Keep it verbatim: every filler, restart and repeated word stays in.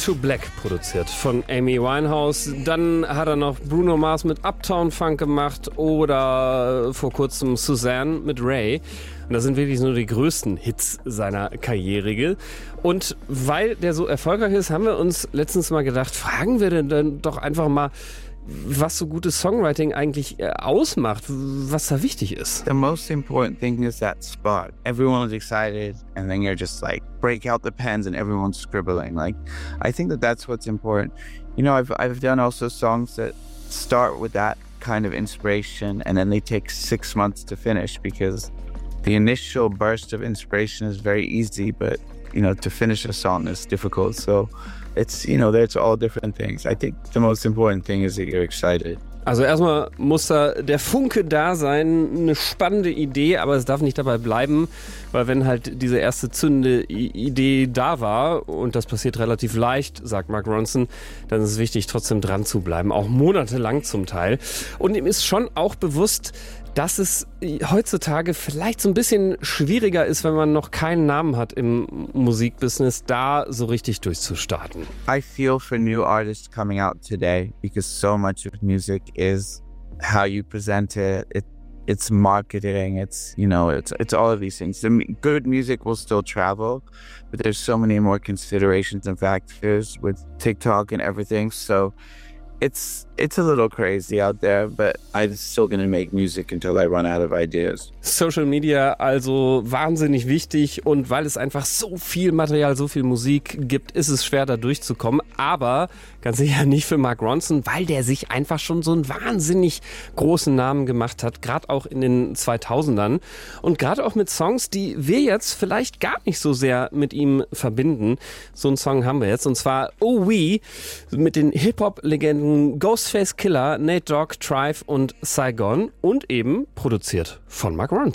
to Black produziert von Amy Winehouse. Dann hat er noch Bruno Mars mit Uptown Funk gemacht oder vor kurzem Suzanne mit Ray. Und das sind wirklich nur die größten Hits seiner Karriere. Und weil der so erfolgreich ist, haben wir uns letztens mal gedacht, fragen wir denn dann doch einfach mal, was so gutes Songwriting eigentlich äh, ausmacht, was da wichtig ist. The most important thing is that spot. Everyone is excited and then you're just like break out the pens and everyone's scribbling. Like I think that that's what's important. You know, I've I've done also songs that start with that kind of inspiration and then they take six months to finish because the initial burst of inspiration is very easy, but you know, to finish a song is difficult. So it's, you know, there's all different things. I think the most important thing is that you're excited. Also erstmal muss da der Funke da sein, eine spannende Idee, aber es darf nicht dabei bleiben, weil wenn halt diese erste zündende Idee da war, und das passiert relativ leicht, sagt Mark Ronson, dann ist es wichtig, trotzdem dran zu bleiben, auch monatelang zum Teil. Und ihm ist schon auch bewusst, dass es heutzutage vielleicht so ein bisschen schwieriger ist, wenn man noch keinen Namen hat im Musikbusiness, da so richtig durchzustarten. I feel for new artists coming out today because so much of music is how you present it. it it's marketing. It's, you know, it's it's all of these things. The good music will still travel, but there's so many more considerations and factors with TikTok and everything. So It's it's a little crazy out there, but I'm still gonna make music until I run out of ideas. Social Media also wahnsinnig wichtig, und weil es einfach so viel Material, so viel Musik gibt, ist es schwer, da durchzukommen. Aber ganz sicher nicht für Mark Ronson, weil der sich einfach schon so einen wahnsinnig großen Namen gemacht hat, gerade auch in den zweitausendern. Und gerade auch mit Songs, die wir jetzt vielleicht gar nicht so sehr mit ihm verbinden. So einen Song haben wir jetzt, und zwar Oh We mit den Hip-Hop-Legenden Ghostface Killah, Nate Dogg, Tribe und Saigon, und eben produziert von Mark Ronson.